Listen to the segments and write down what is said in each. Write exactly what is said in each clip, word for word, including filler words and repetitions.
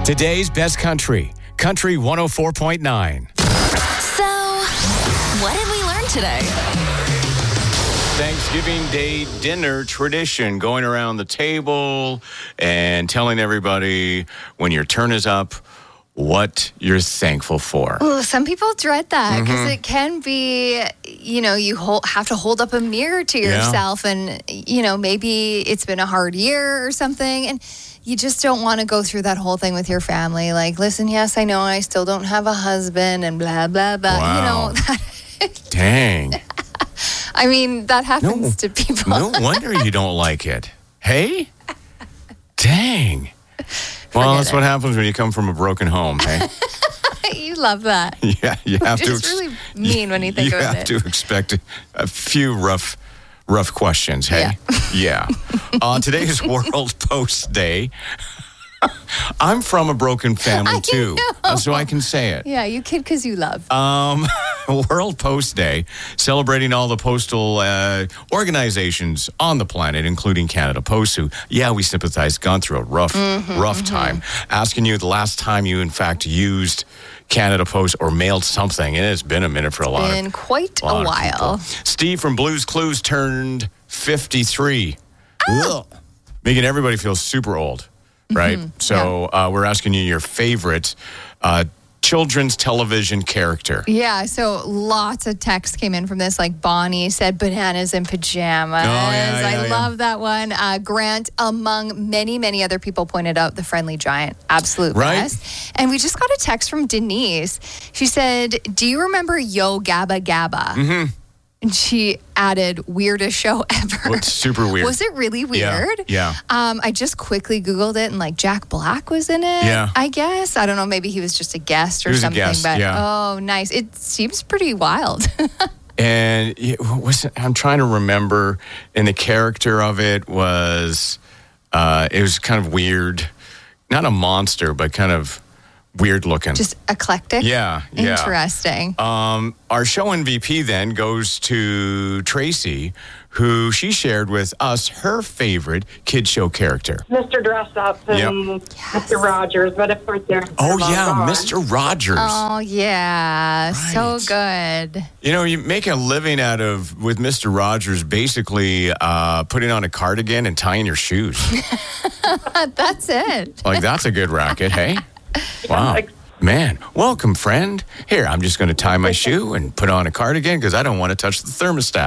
Today's best country, Country one oh four point nine. So, what did we learn today? Thanksgiving Day dinner tradition, going around the table and telling everybody when your turn is up what you're thankful for. Ooh, some people dread that because mm-hmm. it can be, you know, you hold, have to hold up a mirror to yourself yeah. and, you know, maybe it's been a hard year or something and you just don't want to go through that whole thing with your family. Like, listen, yes, I know I still don't have a husband and blah, blah, blah. Wow. You know, that Dang. I mean, that happens no, to people. No wonder you don't like it. Hey? Dang. Well, Forget that's it. what happens when you come from a broken home, hey? You love that. Yeah, you have it's to. It's really mean when you think you of it. You have to expect a, a few rough, rough questions, hey? Yeah. yeah. On today's World Post Day, I'm from a broken family, I too. know. So I can say it. Yeah, you kid because you love. Um, World Post Day, celebrating all the postal uh, organizations on the planet, including Canada Post, who, yeah, we sympathize, gone through a rough, mm-hmm, rough mm-hmm. time. Asking you the last time you, in fact, used Canada Post or mailed something, and it's been a minute for a lot. Been of, quite a, a while. Steve from Blues Clues turned fifty-three, oh. making everybody feel super old. Right? Mm-hmm. So yeah. uh, we're asking you your favorite uh, children's television character. Yeah, so lots of texts came in from this. Like Bonnie said, bananas in pajamas. Oh, yeah, yeah, I yeah. love that one. Uh, Grant, among many, many other people, pointed out the Friendly Giant. Absolute right? best. And we just got a text from Denise. She said, do you remember Yo Gabba Gabba? Mm-hmm. And she added, weirdest show ever. What's super weird? Was it really weird? Yeah. yeah. Um, I just quickly Googled it, and like Jack Black was in it. Yeah. I guess. I don't know. Maybe he was just a guest or he was something. A guest, but yeah. oh, nice. It seems pretty wild. And it was, I'm trying to remember, and the character of it was, uh, it was kind of weird. Not a monster, but kind of weird looking. Just eclectic? Yeah, yeah. Interesting. Um, our show M V P then goes to Tracy, who she shared with us her favorite kid show character. Mister Dress Up and yep. yes. Mister Rogers, but of course they're Oh, yeah, gone. Mister Rogers. Oh, yeah. Right. So good. You know, you make a living out of, with Mister Rogers, basically uh, putting on a cardigan and tying your shoes. That's it. Like, that's a good racket, hey? Wow. Man, welcome, friend. Here, I'm just going to tie my shoe and put on a cardigan because I don't want to touch the thermostat.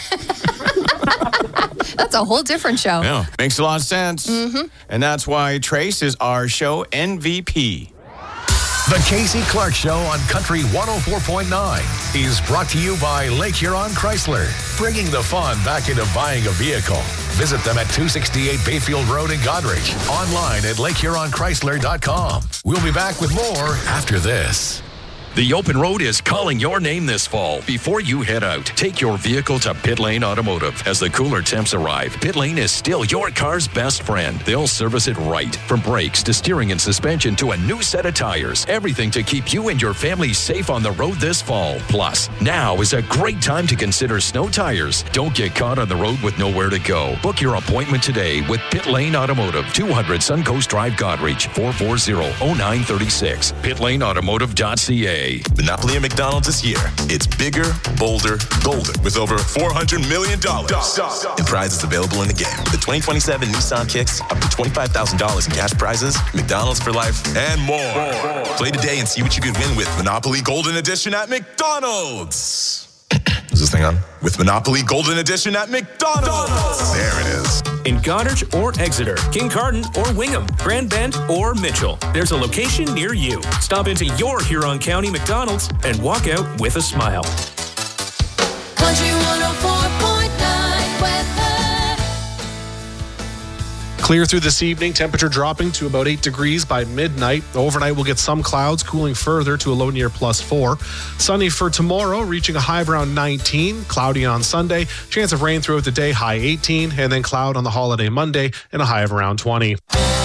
That's a whole different show. Yeah, makes a lot of sense. Mm-hmm. And that's why Trace is our show M V P. The Casey Clark Show on Country one oh four point nine is brought to you by Lake Huron Chrysler, bringing the fun back into buying a vehicle. Visit them at two sixty-eight Bayfield Road in Goderich. Online at lake huron chrysler dot com. We'll be back with more after this. The open road is calling your name this fall. Before you head out, take your vehicle to Pit Lane Automotive. As the cooler temps arrive, Pit Lane is still your car's best friend. They'll service it right. From brakes to steering and suspension to a new set of tires. Everything to keep you and your family safe on the road this fall. Plus, now is a great time to consider snow tires. Don't get caught on the road with nowhere to go. Book your appointment today with Pit Lane Automotive, two hundred Suncoast Drive, Goderich, four four zero, oh nine three six. pit lane automotive dot c a. Monopoly at McDonald's is here. It's bigger, bolder, golden, with over four hundred million dollars in prizes available in the game. With the twenty twenty-seven Nissan Kicks, up to twenty-five thousand dollars in cash prizes, McDonald's for life, and more. more. Play today and see what you could win with Monopoly Golden Edition at McDonald's. Is this thing on? With Monopoly Golden Edition at McDonald's. There it is. In Goderich or Exeter, Kincardine or Wingham, Grand Bend or Mitchell, there's a location near you. Stop into your Huron County McDonald's and walk out with a smile. Country one oh four point nine weather. Clear through this evening, temperature dropping to about eight degrees by midnight. Overnight, we'll get some clouds, cooling further to a low near plus four. Sunny for tomorrow, reaching a high of around nineteen. Cloudy on Sunday. Chance of rain throughout the day, high eighteen. And then cloud on the holiday Monday and a high of around twenty.